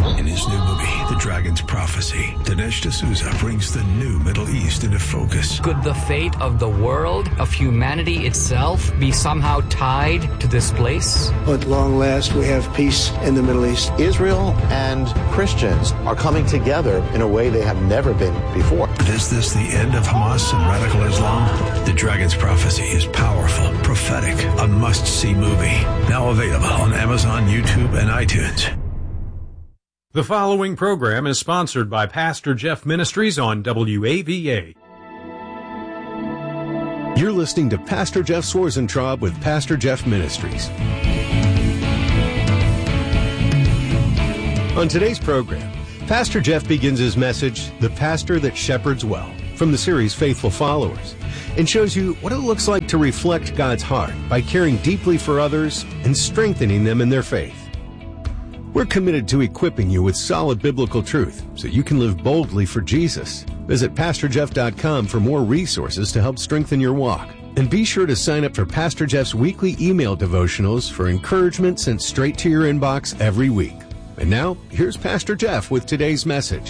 In his new movie, The Dragon's Prophecy, Dinesh D'Souza brings the new Middle East into focus. Could the fate of the world, of humanity itself, be somehow tied to this place? At long last, we have peace in the Middle East. Israel and Christians are coming together in a way they have never been before. But is this the end of Hamas and radical Islam? The Dragon's Prophecy is powerful, prophetic, a must-see movie. Now available on Amazon, YouTube, and iTunes. The following program is sponsored by Pastor Jeff Ministries on WAVA. You're listening to Pastor Jeff Swarzentraub with Pastor Jeff Ministries. On today's program, Pastor Jeff begins his message, The Pastor That Shepherds Well, from the series Faithful Followers, and shows you what it looks like to reflect God's heart by caring deeply for others and strengthening them in their faith. We're committed to equipping you with solid biblical truth so you can live boldly for Jesus. Visit PastorJeff.com for more resources to help strengthen your walk. And be sure to sign up for Pastor Jeff's weekly email devotionals for encouragement sent straight to your inbox every week. And now, here's Pastor Jeff with today's message.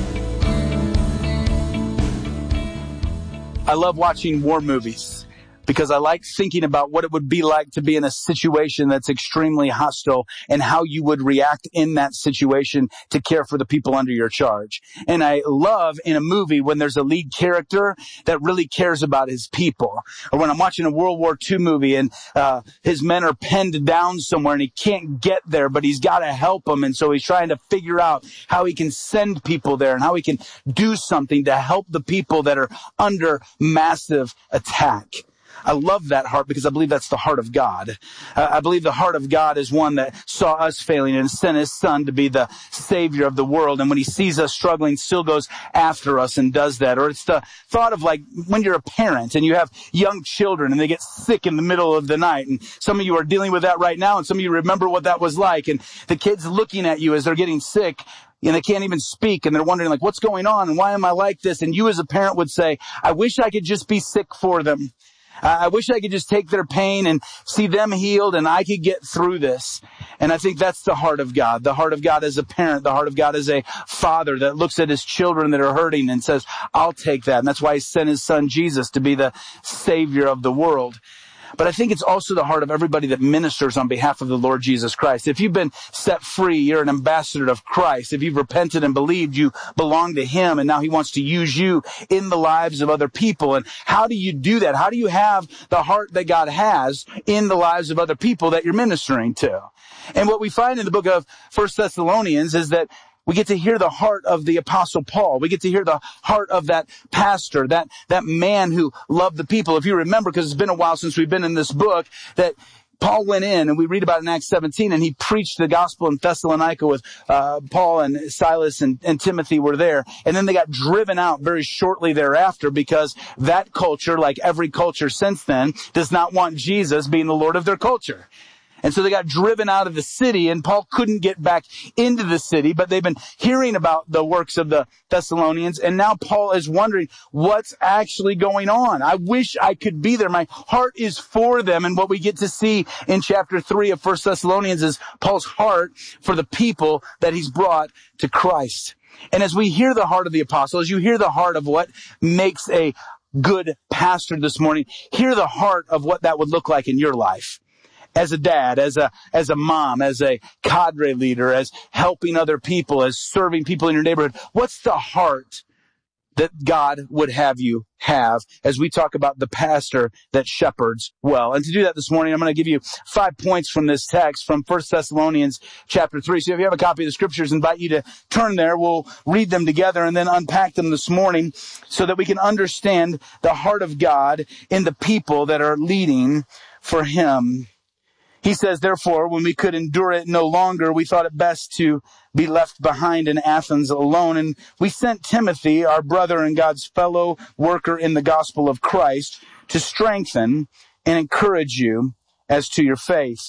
I love watching war movies because I like thinking about what it would be like to be in a situation that's extremely hostile and how you would react in that situation to care for the people under your charge. And I love in a movie when there's a lead character that really cares about his people. Or when I'm watching a World War II movie and his men are penned down somewhere and he can't get there, but he's got to help them. And so he's trying to figure out how he can send people there and how he can do something to help the people that are under massive attack. I love that heart because I believe that's the heart of God. I believe the heart of God is one that saw us failing and sent his son to be the savior of the world. And when he sees us struggling, still goes after us and does that. Or it's the thought of like when you're a parent and you have young children and they get sick in the middle of the night. And some of you are dealing with that right now. And some of you remember what that was like. And the kids looking at you as they're getting sick and they can't even speak. And they're wondering like, what's going on? And why am I like this? And you as a parent would say, I wish I could just be sick for them. I wish I could just take their pain and see them healed and I could get through this. And I think that's the heart of God. The heart of God as a parent, the heart of God as a father that looks at his children that are hurting and says, I'll take that. And that's why he sent his son Jesus to be the savior of the world. But I think it's also the heart of everybody that ministers on behalf of the Lord Jesus Christ. If you've been set free, you're an ambassador of Christ. If you've repented and believed, you belong to him, and now he wants to use you in the lives of other people. And how do you do that? How do you have the heart that God has in the lives of other people that you're ministering to? And what we find in the book of 1 Thessalonians is that we get to hear the heart of the Apostle Paul. We get to hear the heart of that pastor, that man who loved the people. If you remember, because it's been a while since we've been in this book, that Paul went in, and we read about it in Acts 17, and he preached the gospel in Thessalonica with Paul and Silas and Timothy were there. And then they got driven out very shortly thereafter because that culture, like every culture since then, does not want Jesus being the Lord of their culture. And so they got driven out of the city, and Paul couldn't get back into the city, but they've been hearing about the works of the Thessalonians, and now Paul is wondering what's actually going on. I wish I could be there. My heart is for them, and what we get to see in chapter 3 of 1 Thessalonians is Paul's heart for the people that he's brought to Christ. And as we hear the heart of the apostle, as you hear the heart of what makes a good pastor this morning, hear the heart of what that would look like in your life. As a dad, as a mom, as a cadre leader, as helping other people, as serving people in your neighborhood. What's the heart that God would have you have as we talk about the pastor that shepherds well? And to do that this morning, I'm going to give you 5 points from this text from 1 Thessalonians chapter 3. So if you have a copy of the scriptures, I invite you to turn there. We'll read them together and then unpack them this morning so that we can understand the heart of God in the people that are leading for him. He says, therefore, when we could endure it no longer, we thought it best to be left behind in Athens alone. And we sent Timothy, our brother and God's fellow worker in the gospel of Christ, to strengthen and encourage you as to your faith,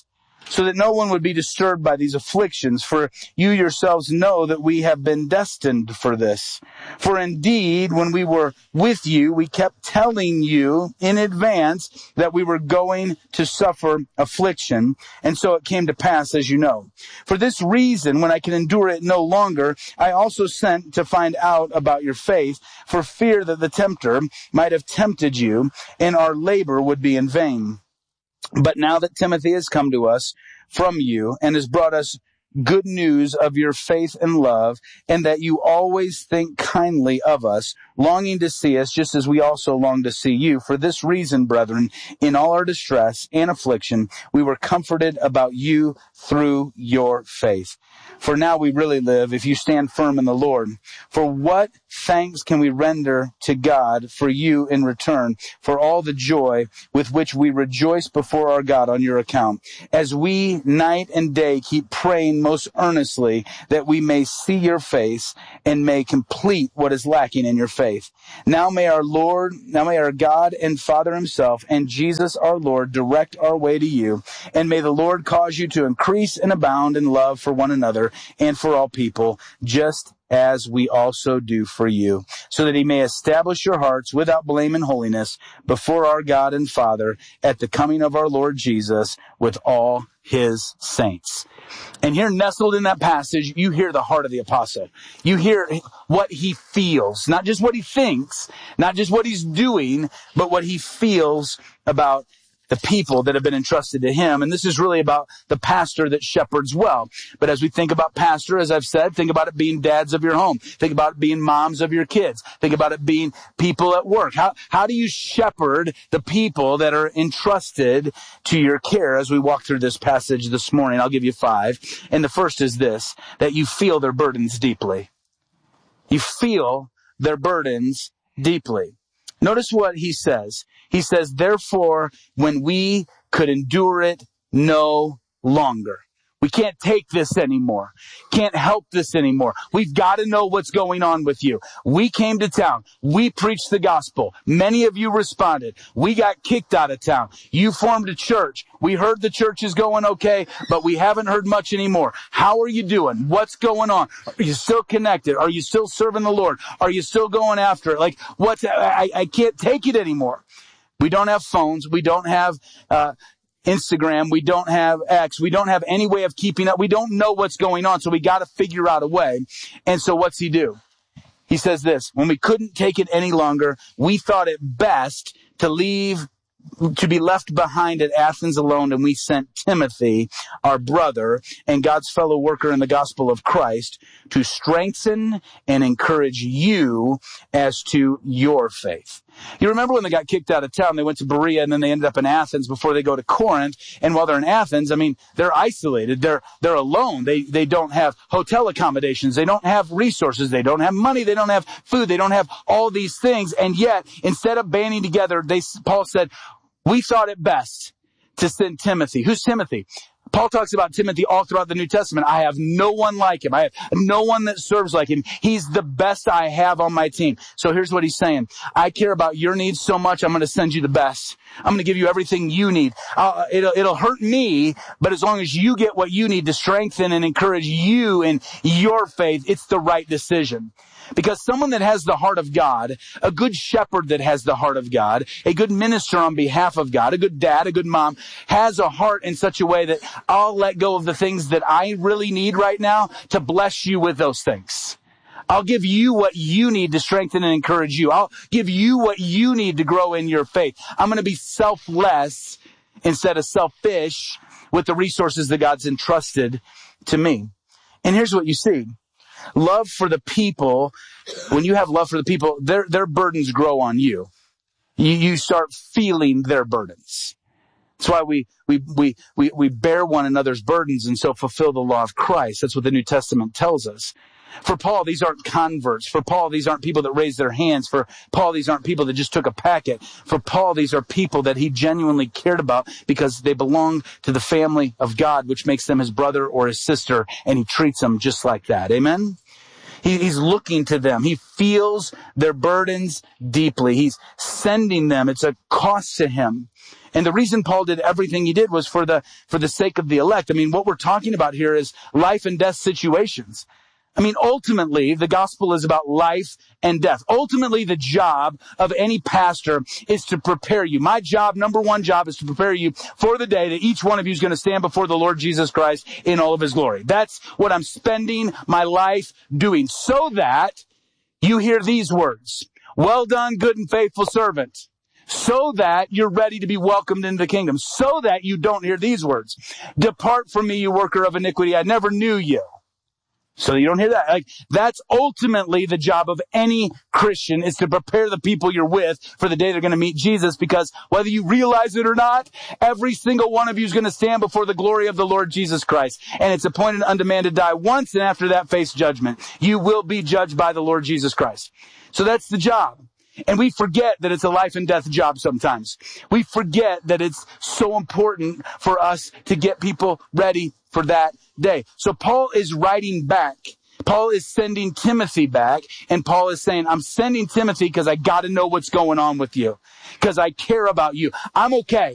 so that no one would be disturbed by these afflictions. For you yourselves know that we have been destined for this. For indeed, when we were with you, we kept telling you in advance that we were going to suffer affliction, and so it came to pass, as you know. For this reason, when I can endure it no longer, I also sent to find out about your faith, for fear that the tempter might have tempted you, and our labor would be in vain. But now that Timothy has come to us from you and has brought us good news of your faith and love, and that you always think kindly of us, longing to see us just as we also long to see you. For this reason, brethren, in all our distress and affliction, we were comforted about you through your faith. For now we really live if you stand firm in the Lord. For what thanks can we render to God for you in return for all the joy with which we rejoice before our God on your account, as we night and day keep praying most earnestly that we may see your face and may complete what is lacking in your faith. Now may our God and Father himself and Jesus our Lord direct our way to you, and may the Lord cause you to increase and abound in love for one another and for all people, just as we also do for you, so that he may establish your hearts without blame and holiness before our God and Father at the coming of our Lord Jesus with all his saints. And here, nestled in that passage, you hear the heart of the apostle. You hear what he feels, not just what he thinks, not just what he's doing, but what he feels about the people that have been entrusted to him. And this is really about the pastor that shepherds well. But as we think about pastor, as I've said, think about it being dads of your home. Think about it being moms of your kids. Think about it being people at work. How do you shepherd the people that are entrusted to your care? As we walk through this passage this morning, I'll give you 5. And the first is this, that you feel their burdens deeply. You feel their burdens deeply. Notice what he says. He says, therefore, when we could endure it no longer. We can't take this anymore. Can't help this anymore. We've got to know what's going on with you. We came to town. We preached the gospel. Many of you responded. We got kicked out of town. You formed a church. We heard the church is going okay, but we haven't heard much anymore. How are you doing? What's going on? Are you still connected? Are you still serving the Lord? Are you still going after it? Like, I can't take it anymore. We don't have phones. We don't have Instagram. We don't have X. We don't have any way of keeping up. We don't know what's going on, so we got to figure out a way. And so what's he do? He says this, when we couldn't take it any longer, we thought it best to be left behind at Athens alone, and we sent Timothy, our brother and God's fellow worker in the gospel of Christ, to strengthen and encourage you as to your faith. You remember when they got kicked out of town, they went to Berea and then they ended up in Athens before they go to Corinth. And while they're in Athens, they're isolated. They're alone. They don't have hotel accommodations. They don't have resources. They don't have money. They don't have food. They don't have all these things. And yet, instead of banding together, Paul said, we thought it best to send Timothy. Who's Timothy? Paul talks about Timothy all throughout the New Testament. I have no one like him. I have no one that serves like him. He's the best I have on my team. So here's what he's saying. I care about your needs so much, I'm going to send you the best. I'm going to give you everything you need. It'll hurt me, but as long as you get what you need to strengthen and encourage you in your faith, it's the right decision. Because someone that has the heart of God, a good shepherd that has the heart of God, a good minister on behalf of God, a good dad, a good mom, has a heart in such a way that I'll let go of the things that I really need right now to bless you with those things. I'll give you what you need to strengthen and encourage you. I'll give you what you need to grow in your faith. I'm going to be selfless instead of selfish with the resources that God's entrusted to me. And here's what you see. Love for the people, when you have love for the people, their burdens grow on you. You start feeling their burdens. That's why we bear one another's burdens and so fulfill the law of Christ. That's what the New Testament tells us. For Paul, these aren't converts. For Paul, these aren't people that raise their hands. For Paul, these aren't people that just took a packet. For Paul, these are people that he genuinely cared about because they belong to the family of God, which makes them his brother or his sister, and he treats them just like that. Amen? He's looking to them. He feels their burdens deeply. He's sending them. It's a cost to him. And the reason Paul did everything he did was for the sake of the elect. I mean, what we're talking about here is life and death situations. I mean, ultimately, the gospel is about life and death. Ultimately, the job of any pastor is to prepare you. My job, number one job, is to prepare you for the day that each one of you is going to stand before the Lord Jesus Christ in all of his glory. That's what I'm spending my life doing, so that you hear these words: well done, good and faithful servant. So that you're ready to be welcomed into the kingdom. So that you don't hear these words: depart from me, you worker of iniquity. I never knew you. So you don't hear that. Like, that's ultimately the job of any Christian, is to prepare the people you're with for the day they're going to meet Jesus, because whether you realize it or not, every single one of you is going to stand before the glory of the Lord Jesus Christ. And it's appointed unto man to die once, and after that face judgment. You will be judged by the Lord Jesus Christ. So that's the job. And we forget that it's a life and death job sometimes. We forget that it's so important for us to get people ready for that day. So Paul is writing back. Paul is sending Timothy back, and Paul is saying, I'm sending Timothy because I got to know what's going on with you, because I care about you. I'm okay